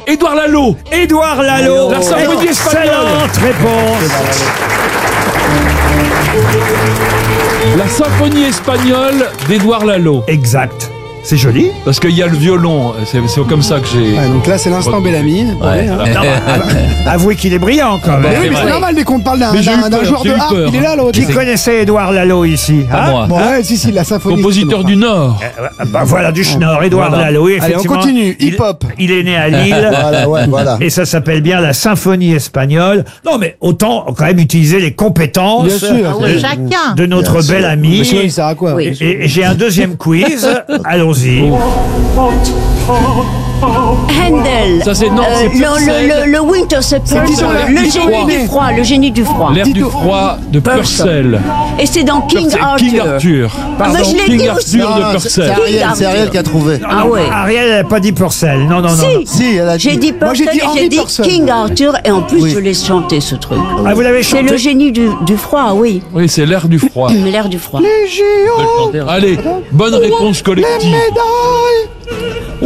Édouard Lalo. Édouard Lalo. La symphonie espagnole. Excellente réponse. La symphonie espagnole d'Édouard Lalo. Exact. C'est joli. Parce qu'il y a le violon, c'est comme ça que j'ai... Ouais, donc là, c'est l'instant Bellamy. Ouais. Avouez qu'il est brillant quand même. Mais oui, mais c'est normal dès qu'on parle d'un Mais j'ai eu peur, joueur j'ai de eu harpe. peur. Il est là, l'autre. Qui connaissait Édouard Lalo ici, Pas hein? moi. Bon, ouais, si, la symphonie. Compositeur du Nord. Bah voilà, du Schnorr, Édouard Voilà. Lalo. Oui, Allez, on effectivement, continue. il- Hip-hop. Il est né à Lille. Voilà, ouais, voilà. Et ça s'appelle bien la symphonie espagnole. Non, mais autant quand même utiliser les compétences Bien sûr. Ah ouais, chacun. de notre Bien sûr. bel ami. Mais sinon, il sert à quoi? Oui. Et j'ai un deuxième quiz. Allons-y. Handel. Ça, c'est- non, c'est Purcell. le Winter September. Purcell. Le génie du froid. Le génie du froid. L'air du froid de Purcell. Et c'est dans King King Arthur. Arthur. Ah, mais je l'ai King dit aussi. Arthur de Purcell. C'est Ariel qui a trouvé. Ah ouais. Ariel n'a pas dit Purcell. Non, non, non. non. Si, elle a dit. J'ai dit Moi, j'ai Purcell dit et Henry j'ai dit Purcell. King Arthur et en plus Oui. je l'ai chanté ce truc. Ah, vous l'avez C'est chanté. le génie du froid, oui. Oui, c'est l'air du froid. L'air du froid. Les JO. Allez, bonne réponse collective. Médailles